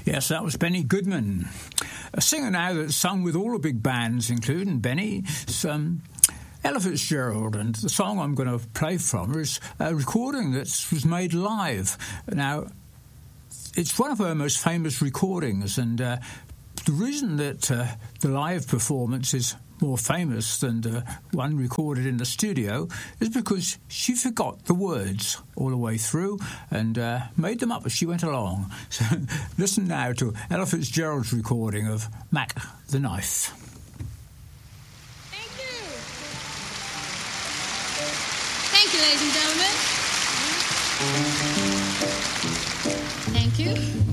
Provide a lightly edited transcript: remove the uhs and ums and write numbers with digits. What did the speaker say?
Yes, that was Benny Goodman, a singer now that's sung with all the big bands, including Benny, Ella Fitzgerald, and the song I'm going to play from is a recording that was made live. Now, it's one of her most famous recordings, and the reason that the live performance is more famous than the one recorded in the studio is because she forgot the words all the way through and made them up as she went along. So listen now to Ella Fitzgerald's recording of Mac the Knife. Thank you. Thank you, ladies and gentlemen. Thank you.